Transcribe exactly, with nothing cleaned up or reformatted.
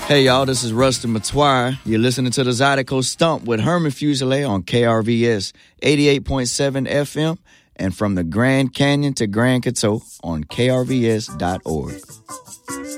Hey, y'all, this is Rusty Matoir. You're listening to the Zydeco Stump with Herman Fuselier on K R V S eighty-eight point seven F M and from the Grand Canyon to Grand Coteau on K R V S dot org.